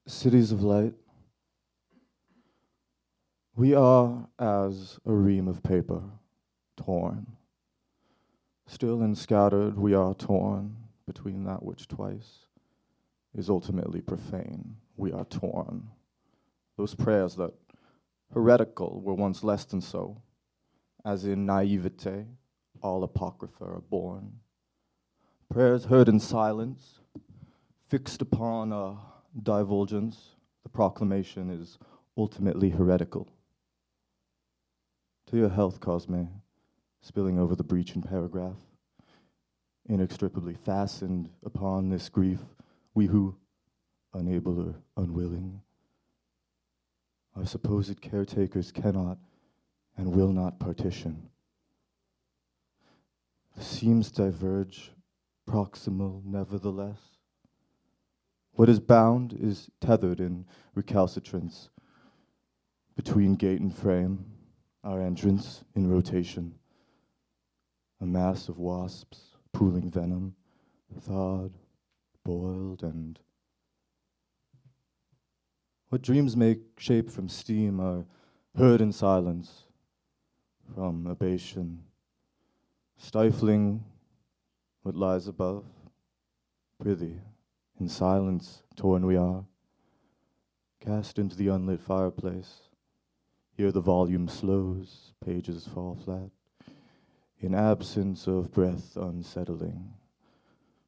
Cities of light, we are as a ream of paper, torn. Still and scattered, we are torn between that which twice is ultimately profane. We are torn. Those prayers that heretical were once less than so, as in naivete, all apocrypha are born. Prayers heard in silence, fixed upon a divulgence, the proclamation is ultimately heretical. To your health, Cosme, spilling over the breach in paragraph, inextricably fastened upon this grief, we who, unable or unwilling, our supposed caretakers cannot and will not partition. The seams diverge, proximal nevertheless. What is bound is tethered in recalcitrance between gate and frame, our entrance in rotation. A mass of wasps, pooling venom, thawed, boiled, and what dreams make shape from steam are heard in silence, from abation, stifling what lies above. Prithee, in silence torn we are, cast into the unlit fireplace. Here the volume slows, pages fall flat, in absence of breath unsettling.